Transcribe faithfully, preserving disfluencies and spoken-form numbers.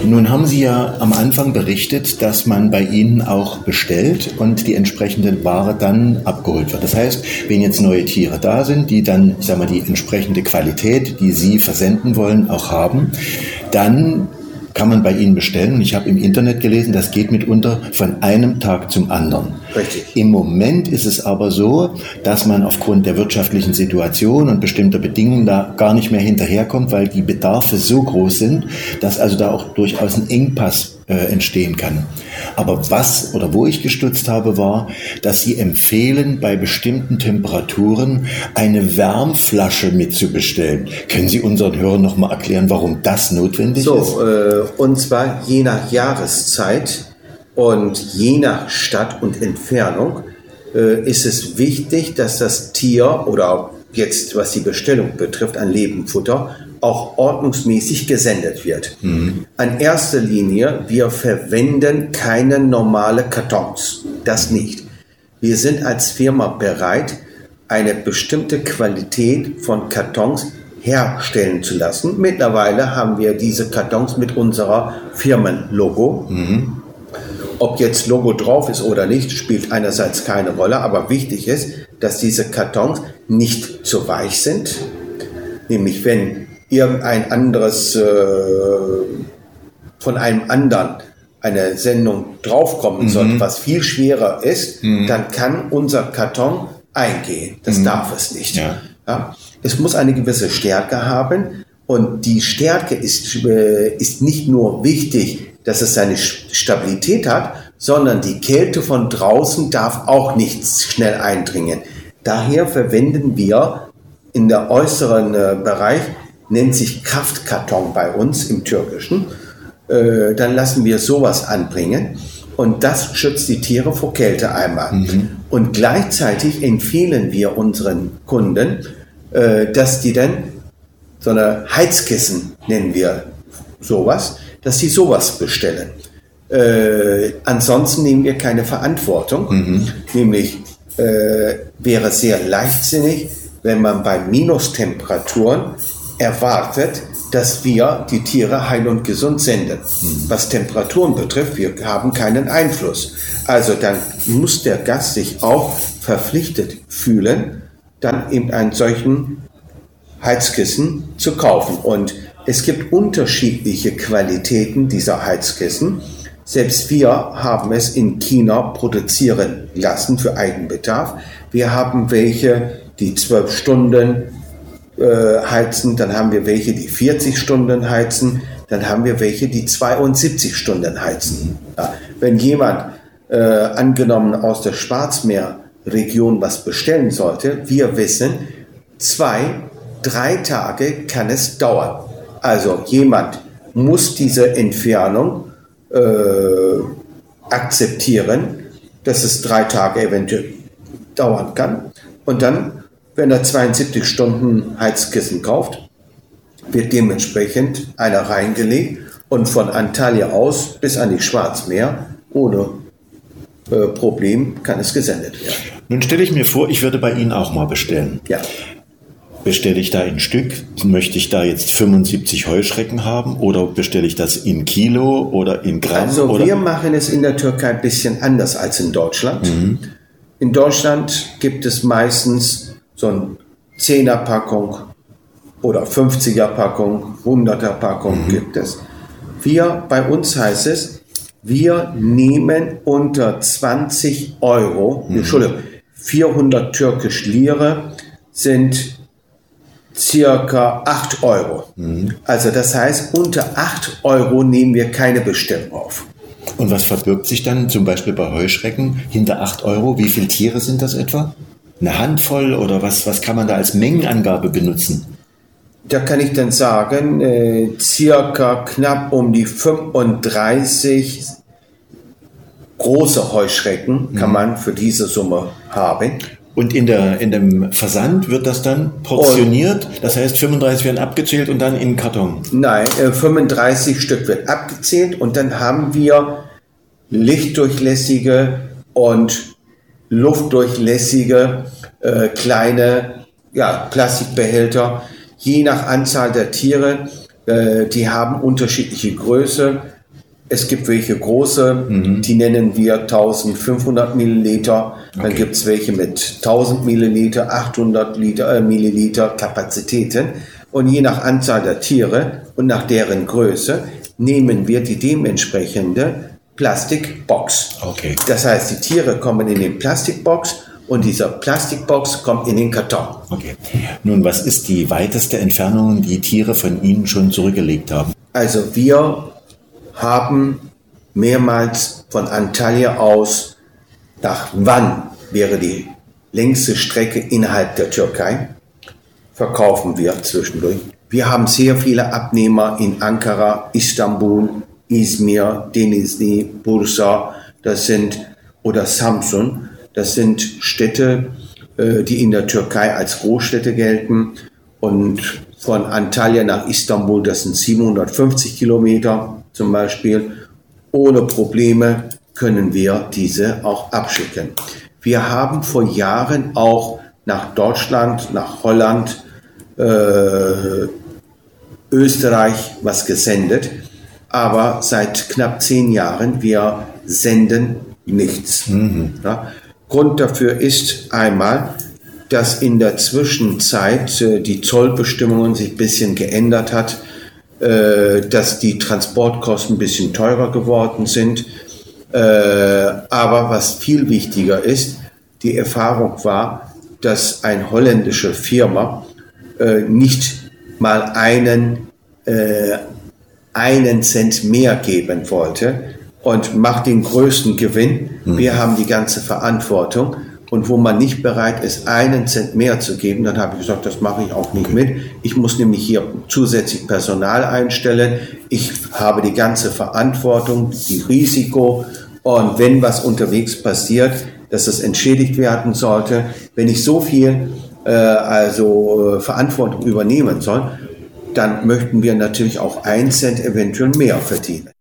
Nun haben Sie ja am Anfang berichtet, dass man bei Ihnen auch bestellt und die entsprechende Ware dann abgeholt wird. Das heißt, wenn jetzt neue Tiere da sind, die dann, ich sag mal, die entsprechende Qualität, die Sie versenden wollen, auch haben, dann kann man bei Ihnen bestellen. Ich habe im Internet gelesen, das geht mitunter von einem Tag zum anderen. Richtig. Im Moment ist es aber so, dass man aufgrund der wirtschaftlichen Situation und bestimmter Bedingungen da gar nicht mehr hinterherkommt, weil die Bedarfe so groß sind, dass also da auch durchaus ein Engpass äh, entstehen kann. Aber was oder wo ich gestutzt habe, war, dass Sie empfehlen, bei bestimmten Temperaturen eine Wärmflasche mitzubestellen. Können Sie unseren Hörern noch mal erklären, warum das notwendig so, ist? So, äh, und zwar je nach Jahreszeit und je nach Stadt und Entfernung äh, ist es wichtig, dass das Tier oder jetzt, was die Bestellung betrifft, an Lebendfutter, auch ordnungsmäßig gesendet wird. Mhm. An erster Linie, wir verwenden keine normale Kartons. Das nicht. Wir sind als Firma bereit, eine bestimmte Qualität von Kartons herstellen zu lassen. Mittlerweile haben wir diese Kartons mit unserer Firmenlogo. Mhm. Ob jetzt Logo drauf ist oder nicht, spielt einerseits keine Rolle, aber wichtig ist, dass diese Kartons nicht zu weich sind. Nämlich wenn irgendein anderes, äh, von einem anderen eine Sendung draufkommen mhm. sollte, was viel schwerer ist, mhm. dann kann unser Karton eingehen. Das mhm. darf es nicht. Ja. Ja? Es muss eine gewisse Stärke haben und die Stärke ist, äh, ist nicht nur wichtig, dass es seine Stabilität hat, sondern die Kälte von draußen darf auch nicht schnell eindringen. Daher verwenden wir in der äußeren äh, Bereich, nennt sich Kraftkarton bei uns im Türkischen, äh, dann lassen wir sowas anbringen und das schützt die Tiere vor Kälte einmal. Mhm. Und gleichzeitig empfehlen wir unseren Kunden, äh, dass die dann so eine Heizkissen, nennen wir sowas, dass sie sowas bestellen. Äh, ansonsten nehmen wir keine Verantwortung, mhm. nämlich äh, wäre sehr leichtsinnig, wenn man bei Minustemperaturen erwartet, dass wir die Tiere heil und gesund senden. Mhm. Was Temperaturen betrifft, wir haben keinen Einfluss. Also dann muss der Gast sich auch verpflichtet fühlen, dann eben einen solchen Heizkissen zu kaufen. Und es gibt unterschiedliche Qualitäten dieser Heizkissen. Selbst wir haben es in China produzieren lassen für Eigenbedarf. Wir haben welche, die zwölf Stunden äh, heizen, dann haben wir welche, die vierzig Stunden heizen, dann haben wir welche, die zweiundsiebzig Stunden heizen. Ja, wenn jemand äh, angenommen aus der Schwarzmeerregion was bestellen sollte, wir wissen, zwei, drei Tage kann es dauern. Also jemand muss diese Entfernung äh, akzeptieren, dass es drei Tage eventuell dauern kann. Und dann, wenn er zweiundsiebzig Stunden Heizkissen kauft, wird dementsprechend einer reingelegt und von Antalya aus bis an die Schwarzmeer ohne äh, Problem kann es gesendet werden. Nun stelle ich mir vor, ich würde bei Ihnen auch mal bestellen. Ja. Bestelle ich da in Stück? Möchte ich da jetzt fünfundsiebzig Heuschrecken haben oder bestelle ich das in Kilo oder in Gramm? Also oder? Wir machen es in der Türkei ein bisschen anders als in Deutschland. Mhm. In Deutschland gibt es meistens so eine Zehner-Packung oder fünfziger-Packung, hunderter-Packung mhm. gibt es. Wir, bei uns heißt es, wir nehmen unter zwanzig Euro, mhm. Entschuldigung, vierhundert türkische Lire sind circa acht Euro. Mhm. Also das heißt, unter acht Euro nehmen wir keine Bestellung auf. Und was verbirgt sich dann zum Beispiel bei Heuschrecken hinter acht Euro? Wie viele Tiere sind das etwa? Eine Handvoll oder was, was kann man da als Mengenangabe benutzen? Da kann ich dann sagen, äh, circa knapp um die fünfunddreißig große Heuschrecken kann mhm. man für diese Summe haben. Und in, der, in dem Versand wird das dann portioniert? Und das heißt, fünfunddreißig werden abgezählt und dann in den Karton? Nein, äh, fünfunddreißig Stück wird abgezählt und dann haben wir lichtdurchlässige und luftdurchlässige äh, kleine ja, Plastikbehälter. Je nach Anzahl der Tiere Äh, die haben unterschiedliche Größe. Es gibt welche große, mhm. die nennen wir eintausendfünfhundert Milliliter. Dann okay. gibt es welche mit tausend Milliliter, achthundert Liter, äh, Milliliter Kapazitäten. Und je nach Anzahl der Tiere und nach deren Größe nehmen wir die dementsprechende Plastikbox. Okay. Das heißt, die Tiere kommen in den Plastikbox und dieser Plastikbox kommt in den Karton. Okay. Nun, was ist die weiteste Entfernung, die Tiere von Ihnen schon zurückgelegt haben? Also wir haben mehrmals von Antalya aus, nach Van wäre die längste Strecke innerhalb der Türkei, verkaufen wir zwischendurch. Wir haben sehr viele Abnehmer in Ankara, Istanbul, Izmir, Denizli, Bursa, das sind, oder Samsun, das sind Städte, die in der Türkei als Großstädte gelten. Und von Antalya nach Istanbul, das sind siebenhundertfünfzig Kilometer zum Beispiel. Ohne Probleme können wir diese auch abschicken. Wir haben vor Jahren auch nach Deutschland, nach Holland, äh, Österreich was gesendet. Aber seit knapp zehn Jahren, wir senden nichts. Mhm. Ja? Grund dafür ist einmal, dass in der Zwischenzeit äh, die Zollbestimmungen sich ein bisschen geändert hat, äh, dass die Transportkosten ein bisschen teurer geworden sind. Äh, aber was viel wichtiger ist, die Erfahrung war, dass eine holländische Firma äh, nicht mal einen, äh, einen Cent mehr geben wollte und macht den größten Gewinn. Mhm. Wir haben die ganze Verantwortung. Und wo man nicht bereit ist, einen Cent mehr zu geben, dann habe ich gesagt, das mache ich auch nicht mit. Ich muss nämlich hier zusätzlich Personal einstellen. Ich habe die ganze Verantwortung, die Risiko. Und wenn was unterwegs passiert, dass das entschädigt werden sollte, wenn ich so viel äh, also äh, Verantwortung übernehmen soll, dann möchten wir natürlich auch einen Cent eventuell mehr verdienen.